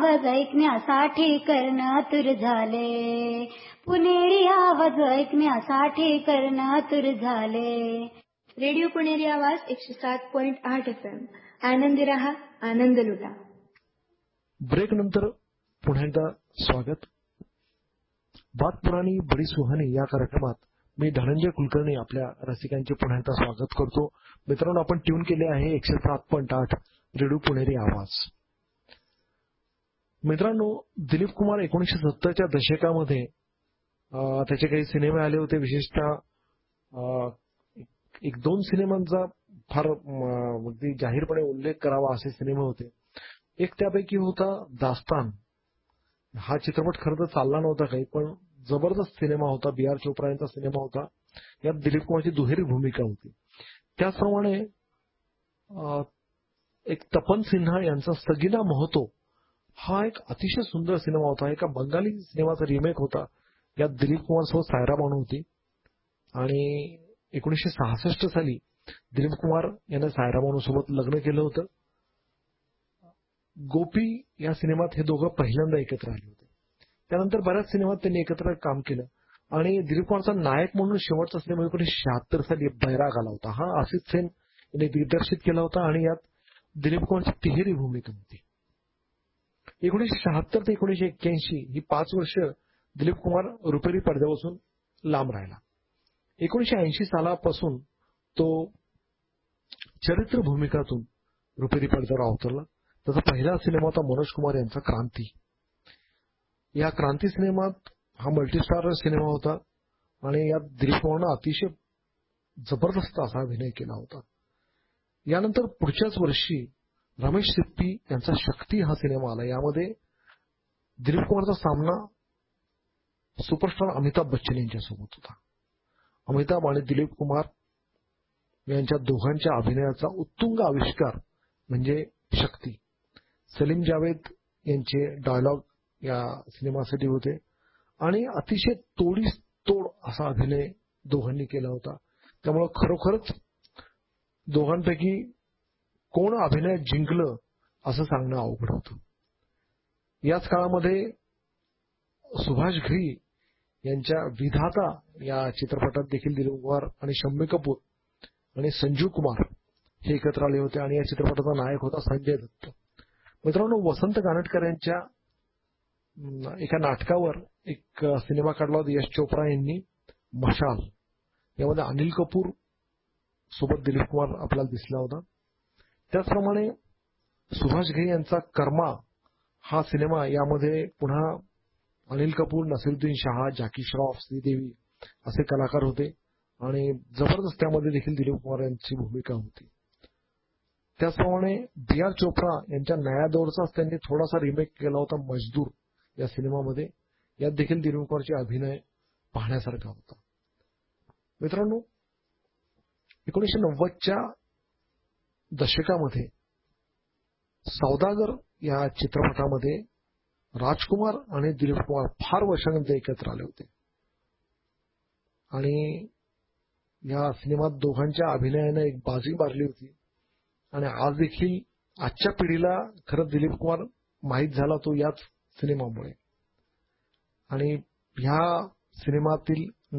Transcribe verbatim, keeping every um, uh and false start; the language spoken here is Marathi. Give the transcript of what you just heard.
आवाज ऐकण्यासाठी कर्णातुर झाले. पुणेरी आवाज ऐकण्यासाठी कर्णातुर झाले. रेडिओ पुणेरी आवाज एकशे सात पॉइंट आठ एफ एम. आनंदी रहा, आनंद लुटा. ब्रेक नंतर पुन्हा एकदा स्वागत. बात पुराणी बडी सुहानी या कार्यक्रमात मी धनंजय कुलकर्णी आपल्या रसिकांचे पुन्हा एकदा स्वागत करतो. मित्रांनो, आपण ट्यून केले आहे एकशे सात पॉइंट आठ रेडिओ पुणेरी आवाज. मित्रांनो, दिलीप कुमार एकोणीसशे सत्तरच्या दशकामध्ये त्याचे काही सिनेमे आले होते. विशेषतः एक दोन सिनेमांचा फार अगदी जाहीरपणे उल्लेख करावा असे सिनेमे होते. एक त्यापैकी होता दास्तान. हा चित्रपट खरं तर चालला नव्हता काही, पण जबरदस्त सिनेमा होता. बी आर चोप्रा यांचा सिनेमा होता. यात दिलीप कुमारची दुहेरी भूमिका होती. त्याचप्रमाणे एक तपन सिन्हा यांचा सगीना महतो हा एक अतिशय सुंदर सिनेमा होता. एका बंगाली सिनेमाचा रिमेक होता. यात दिलीप कुमार सोबत सायरा बानू होती. आणि एकोणीसशे सहासष्ट साली दिलीप कुमार याने सायरा बानू सोबत लग्न केलं होतं. गोपी या सिनेमात हे दोघं पहिल्यांदा एकत्र आले होते. त्यानंतर बऱ्याच सिनेमात त्यांनी एकत्र काम केलं. आणि दिलीप कुमारचा नायक म्हणून शेवटचा सिनेमा एकोणीसशे शहात्तर साली बैराग आला होता. हा आसिफ सेन यांनी दिग्दर्शित केला होता आणि यात दिलीप कुमारची तिहेरी भूमिका होती. एकोणीसशे शहात्तर ते एकोणीसशे एक्क्याऐंशी ही पाच वर्ष दिलीप कुमार रुपेरी पडद्यापासून लांब राहिला. एकोणीसशे ऐंशी सालापासून तो चरित्र भूमिकातून रुपेरी पडद्यावर अवतरला. त्याचा पहिला सिनेमा होता मनोज कुमार यांचा क्रांती. या क्रांती सिनेमात हा मल्टीस्टार सिनेमा होता आणि यात दिलीप कुमारनं अतिशय जबरदस्त असा अभिनय केला होता. यानंतर पुढच्याच वर्षी रमेश सिप्पी यांचा शक्ती हा सिनेमा आला. यामध्ये दिलीप कुमारचा सामना सुपरस्टार अमिताभ बच्चन यांच्यासोबत होता. अमिताभ आणि दिलीप कुमार यांच्या दोघांच्या अभिनयाचा उत्तुंग आविष्कार म्हणजे शक्ती. सलीम जावेद यांचे डायलॉग या सिनेमासाठी होते आणि अतिशय तोडीस तोड असा अभिनय दोघांनी केला होता. त्यामुळे खरोखरच दोघांपैकी कोण अभिनय जिंकलं असं सांगणं अवघड होतं. याच काळामध्ये सुभाष घई यांच्या विधाता या चित्रपटात देखील दिलीप कुमार आणि शम्मी कपूर आणि संजीव कुमार हे एकत्र आले होते आणि या चित्रपटाचा नायक होता संजय दत्त. मित्रांनो, वसंत कानेटकर यांच्या एका नाटकावर एक सिनेमा काढला होता यश चोप्रा यांनी, मशाल. यामध्ये अनिल कपूर सोबत दिलीप कुमार आपल्याला दिसला होता. त्याचप्रमाणे सुभाष घई यांचा कर्मा हा सिनेमा, यामध्ये पुन्हा अनिल कपूर, नसीरुद्दीन शाह, जॅकी श्रॉफ, श्रीदेवी असे कलाकार होते आणि जबरदस्त त्यामध्ये देखील दिलीप कुमार यांची भूमिका होती. त्याचप्रमाणे बी आर चोप्रा यांच्या नया दौरचाच त्यांनी थोडासा रिमेक केला होता मजदूर या सिनेमामध्ये. यात देखील दिलीप कुमारचे अभिनय पाहण्यासारखा होता. मित्रांनो, एकोणीसशे नव्वदच्या दशकामध्ये सौदागर या चित्रपटामध्ये राजकुमार आणि दिलीप कुमार फार वर्षानंतर एकत्र आले होते आणि या सिनेमात दोघांच्या अभिनयाने एक बाजी मारली होती. आणि आज देखील आजच्या पिढीला खरं दिलीप कुमार माहीत झाला तो याच सिनेमामुळे. आणि ह्या सिनेमातील